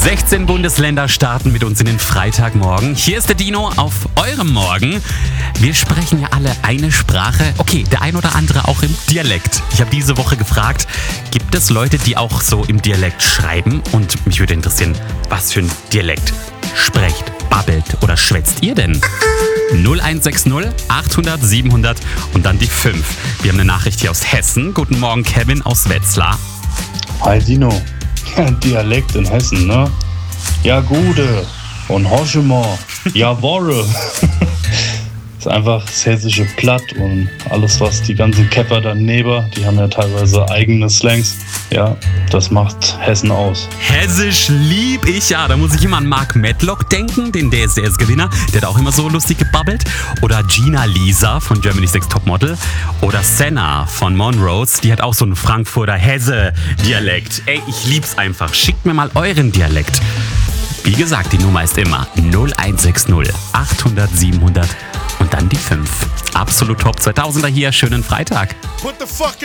16 Bundesländer starten mit uns in den Freitagmorgen. Hier ist der Dino auf eurem Morgen. Wir sprechen ja alle eine Sprache. Okay, der ein oder andere auch im Dialekt. Ich habe diese Woche gefragt, gibt es Leute, die auch so im Dialekt schreiben? Und mich würde interessieren, was für ein Dialekt sprecht, babbelt oder schwätzt ihr denn? 0160 800 700 und dann die 5. Wir haben eine Nachricht hier aus Hessen. Guten Morgen, Kevin aus Wetzlar. Hi Dino. Dialekt in Hessen, ne? Ja, Gude und Hoschema, ja, Worre. Ist einfach das hessische Platt und alles, was die ganzen Käpper daneben, die haben ja teilweise eigene Slangs. Ja, das macht Hessen aus. Hessisch lieb ich ja. Da muss ich immer an Mark Medlock denken, den DSDS-Gewinner. Der hat auch immer so lustig gebabbelt. Oder Gina Lisa von Germany's Next Topmodel. Oder Senna von Monrose. Die hat auch so einen Frankfurter Hesse-Dialekt. Ey, ich lieb's einfach. Schickt mir mal euren Dialekt. Wie gesagt, die Nummer ist immer 0160 800 700 und dann die 5. Absolut top 2000er hier. Schönen Freitag.